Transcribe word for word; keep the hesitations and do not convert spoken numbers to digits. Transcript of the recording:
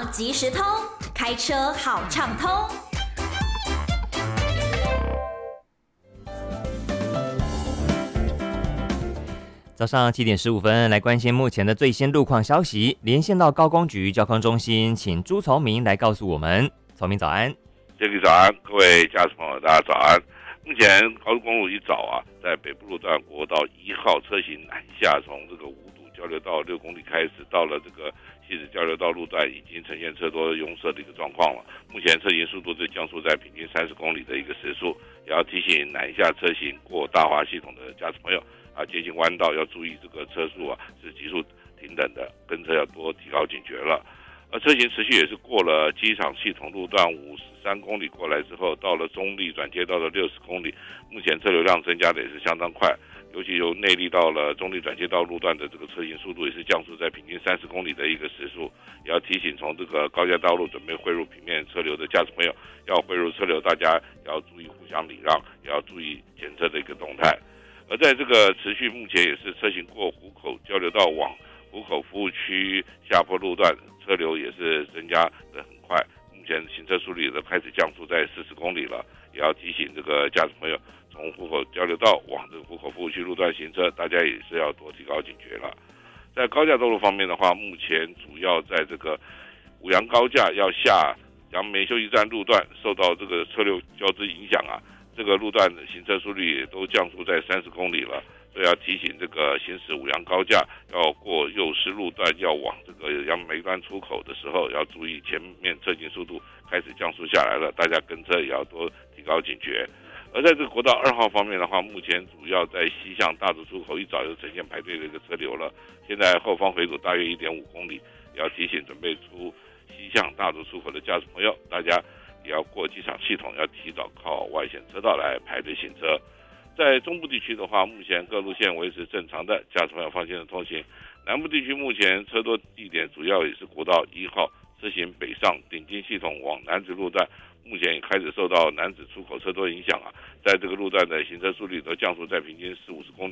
即时通，开车好畅通。 早上七点十五分，来关心目前的最新路况消息。连线到高工局交通中心，请朱从明来告诉我们。从明早安。 杰克早安，各位驾驶朋友，大家早安。目前高速公路一早啊，在北部路段国道一号车行南下，从这个五堵交流道六公里开始，到了这个西子交流道路段，已经呈现车多拥塞的一个状况了。目前车行速度是降速在平均三十公里的一个时速，也要提醒南下车行过大华系统的驾驶朋友啊，接近弯道要注意这个车速啊是急速停等的，跟车要多提高警觉了。而车行持续也是过了机场系统路段五十三公里过来之后，到了中立转接道的六十公里，目前车流量增加的也是相当快，尤其由内力到了中立转接道路段的这个车行速度也是降速在平均三十公里的一个时速，也要提醒从这个高架道路准备汇入平面车流的驾驶朋友，要汇入车流，大家也要注意互相礼让，也要注意前车的一个动态。而在这个持续目前也是车行过湖口交流道往湖口服务区下坡路段，车流也是增加的很快，目前行车速率也都开始降速在四十公里了，也要提醒这个驾驶朋友，从湖口交流道往这个湖口服务区路段行车，大家也是要多提高警觉了。在高架道路方面的话，目前主要在这个五杨高架要下杨梅休息站路段，受到这个车流交织影响啊，这个路段的行车速率也都降速在三十公里了。所以要提醒这个行驶五杨高架要过右师路段，要往这个杨梅段出口的时候，要注意前面车行速度开始降速下来了，大家跟车也要多提高警觉。而在这个国道二号方面的话，目前主要在西向大竹出口一早就呈现排队的一个车流了，现在后方回堵大约 一点五公里，也要提醒准备出西向大竹出口的驾驶朋友，大家也要过机场系统，要提早靠外线车道来排队行车。在中部地区的话，目前各路线维持正常的，驾驶朋友放心的通行。南部地区目前车多地点主要也是国道一号车行北上顶金系统往楠梓路段，目前也开始受到楠梓出口车多影响啊，在这个路段的行车速率都降速在平均四五十公里